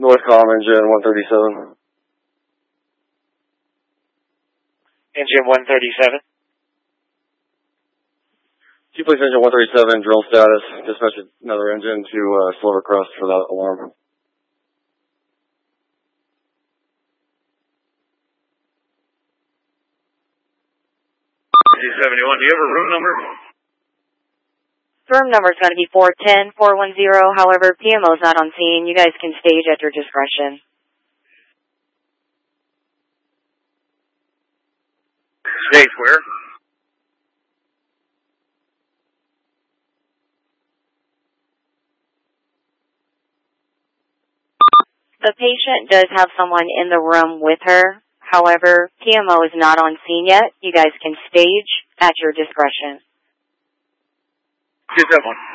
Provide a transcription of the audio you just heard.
Northcom engine 137. Engine 137. Please engine 137, drill status. Dispatch another engine to Silvercrest for that alarm. C-71, do you have a room number? Room number is going to be 410-410. However, PMO is not on scene. You guys can stage at your discretion. Stage where? The patient does have someone in the room with her. However, PMO is not on scene yet. You guys can stage at your discretion. Get that one.